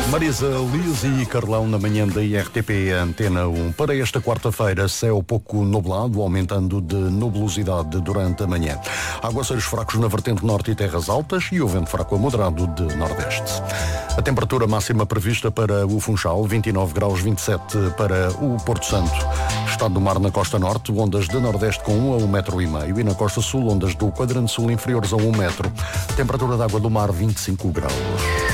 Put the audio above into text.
Marisa Liz e Carlão na manhã da IRTP Antena 1. Para esta quarta-feira, céu pouco nublado, aumentando de nubulosidade durante a manhã. Aguaceiros fracos na vertente norte e terras altas e o vento fraco a moderado de nordeste. A temperatura máxima prevista para o Funchal, 29 graus 27 para o Porto Santo. Estado do mar na costa norte, ondas de nordeste com 1 a 1,5 metro e na costa sul, ondas do quadrante sul inferiores a 1 metro. Temperatura da água do mar, 25 graus.